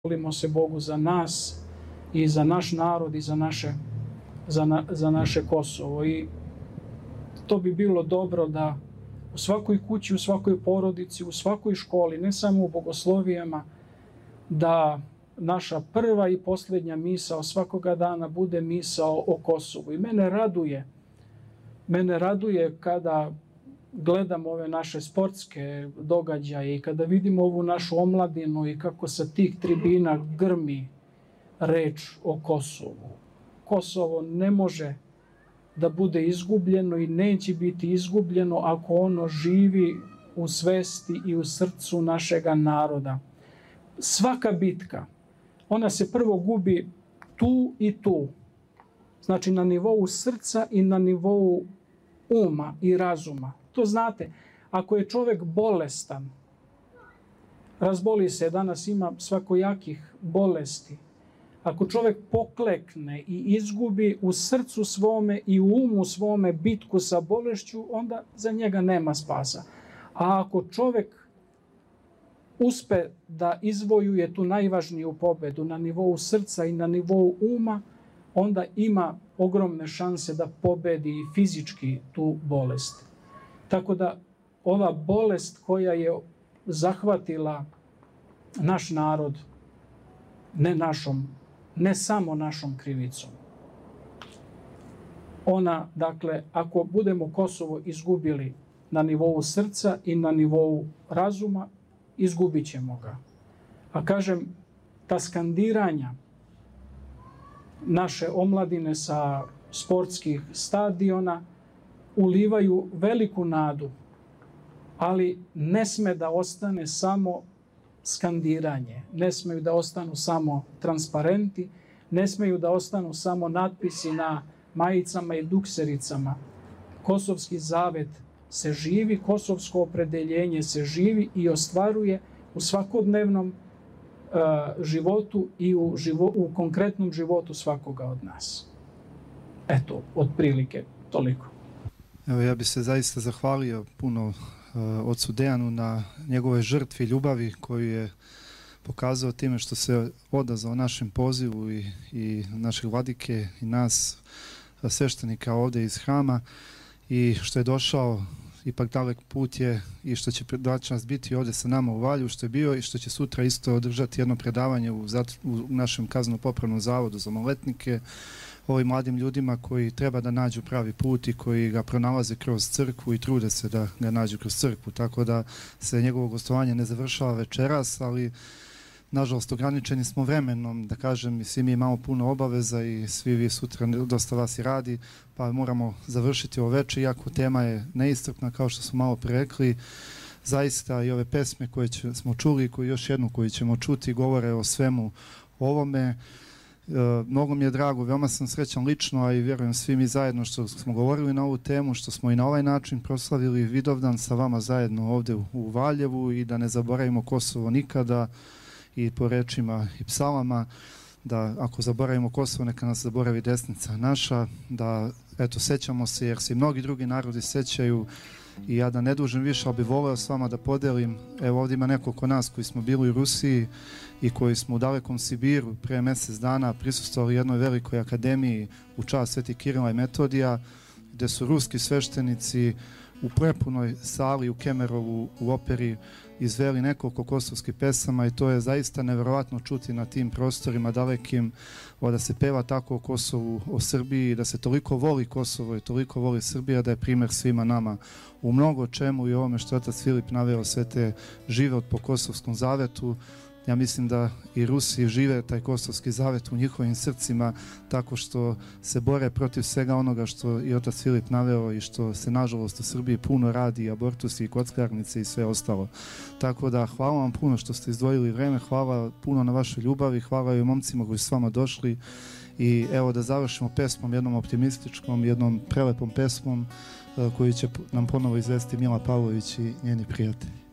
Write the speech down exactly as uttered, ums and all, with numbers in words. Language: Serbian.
molimo se Bogu za nas i za naš narod i za naše, za, na, za naše Kosovo. I to bi bilo dobro da u svakoj kući, u svakoj porodici, u svakoj školi, ne samo u bogoslovijama, da naša prva i posljednja misao svakoga dana bude misao o Kosovu. I mene raduje, mene raduje kada gledam ove naše sportske događaje i kada vidimo ovu našu omladinu i kako sa tih tribina grmi reč o Kosovu. Kosovo ne može da bude izgubljeno i neće biti izgubljeno ako ono živi u svesti i u srcu našega naroda. Svaka bitka, ona se prvo gubi tu i tu. Znači na nivou srca i na nivou uma i razuma. To znate, ako je čovjek bolestan, razboli se, danas ima svakojakih bolesti. Ako čovjek poklekne i izgubi u srcu svome i u umu svome bitku sa bolešću, onda za njega nema spasa. A ako čovjek uspe da izvojuje tu najvažniju pobedu na nivou srca i na nivou uma, onda ima ogromne šanse da pobedi i fizički tu bolest. Tako da ova bolest koja je zahvatila naš narod, ne našom, ne samo našom krivicom. Ona, dakle, ako budemo Kosovo izgubili na nivou srca i na nivou razuma, izgubit ćemo ga. A kažem, ta skandiranja naše omladine sa sportskih stadiona ulivaju veliku nadu, ali ne sme da ostane samo skandiranje, ne smeju da ostanu samo transparenti, ne smeju da ostanu samo natpisi na majicama i duksericama. Kosovski zavet se živi, kosovsko opredeljenje se živi i ostvaruje u svakodnevnom uh, životu i u, živo, u konkretnom životu svakoga od nas. Eto, otprilike toliko. Evo, ja bih se zaista zahvalio puno uh, ocu Dejanu na njegove žrtvi, ljubavi koju je pokazao time što se odazvao našem pozivu i, i našeg vladike i nas, sveštenika ovdje iz hrama, i što je došao ipak dalek put je i što će danas biti ovdje sa nama u Valju, što je bio i što će sutra isto održati jedno predavanje u, u našem kazneno-popravnom zavodu za maloletnike, ovim mladim ljudima koji treba da nađu pravi put i koji ga pronalaze kroz crkvu i trude se da ga nađu kroz crkvu. Tako da se njegovo gostovanje ne završava večeras, ali nažalost ograničeni smo vremenom, da kažem, i svi mi imamo puno obaveza i svi vi sutra dosta vas i radi, pa moramo završiti ovo večer, iako tema je neistrpna, kao što smo malo prerekli. Zaista i ove pesme koje će, smo čuli, koji još jednu koju ćemo čuti, govore o svemu ovome. E, mnogo mi je drago, veoma sam srećan lično, a i vjerujem svi mi zajedno što smo govorili na ovu temu, što smo i na ovaj način proslavili Vidovdan sa vama zajedno ovdje u, u Valjevu, i da ne zaboravimo Kosovo nikada, i po rečima i psalama, da ako zaboravimo Kosovo, neka nas zaboravi desnica naša, da eto, sećamo se, jer se i mnogi drugi narodi sećaju. I ja da ne dužim više, ali bi voleo s vama da podelim, evo ovdje ima nekoliko nas koji smo bili u Rusiji i koji smo u dalekom Sibiru prije mjesec dana prisustvovali jednoj velikoj akademiji u čast Sveti Kirila i Metodija, gdje su ruski sveštenici u prepunoj sali u Kemerovu u operi izveli nekoliko kosovskih pesama, i to je zaista nevjerovatno čuti na tim prostorima dalekim, da se peva tako o Kosovu, o Srbiji, da se toliko voli Kosovo i toliko voli Srbija, da je primjer svima nama u mnogo čemu, i ovome što je otac Filip naveo, sve te život po Kosovskom zavetu. Ja mislim da i Rusi žive taj Kosovski zavet u njihovim srcima, tako što se bore protiv svega onoga što i otac Filip naveo i što se nažalost u Srbiji puno radi, abortusi i kockarnice i sve ostalo. Tako da hvala vam puno što ste izdvojili vreme, hvala puno na vašoj ljubavi, hvala i momcima koji su s vama došli, i evo da završimo pesmom, jednom optimističkom, jednom prelepom pesmom koju će nam ponovo izvesti Mila Pavlović i njeni prijatelji.